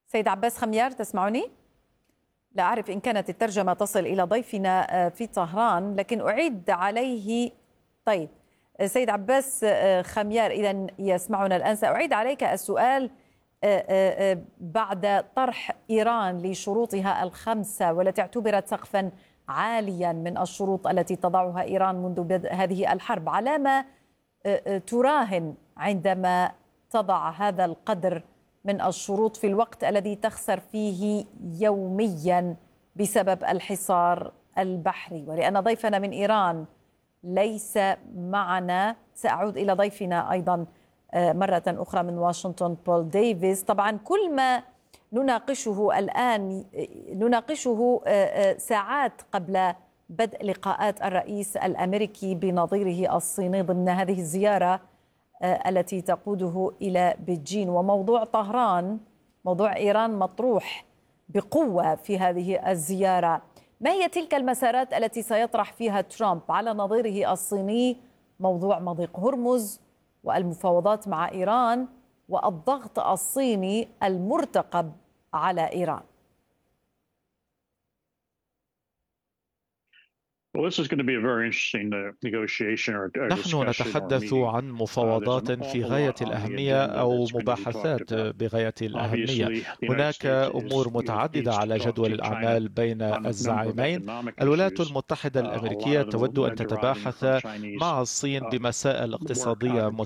سيد عباس خميار، تسمعني؟ لا أعرف إن كانت الترجمة تصل إلى ضيفنا في طهران، لكن أعيد عليه. طيب سيد عباس خميار إذا يسمعنا الآن، سأعيد عليك السؤال. بعد طرح إيران لشروطها الخمسة والتي اعتبرت سقفا عاليا من الشروط التي تضعها إيران منذ بدء هذه الحرب، على ما تراهن عندما تضع هذا القدر من الشروط في الوقت الذي تخسر فيه يوميا بسبب الحصار البحري؟ ولأن ضيفنا من إيران ليس معنا، سأعود إلى ضيفنا أيضا مرة أخرى من واشنطن بول ديفيس. طبعا كل ما نناقشه الآن نناقشه ساعات قبل بدء لقاءات الرئيس الأمريكي بنظيره الصيني ضمن هذه الزيارة التي تقوده إلى بيجين. وموضوع طهران، موضوع إيران مطروح بقوة في هذه الزيارة. ما هي تلك المسارات التي سيطرح فيها ترامب على نظيره الصيني موضوع مضيق هرمز والمفاوضات مع إيران والضغط الصيني المرتقب على إيران؟ نحن نتحدث عن مفاوضات في غاية الأهمية أو مباحثات بغاية الأهمية. هناك أمور متعددة على جدول الأعمال بين الزعيمين. الولايات المتحدة الأمريكية تود أن تتباحث مع الصين بمسائل اقتصادية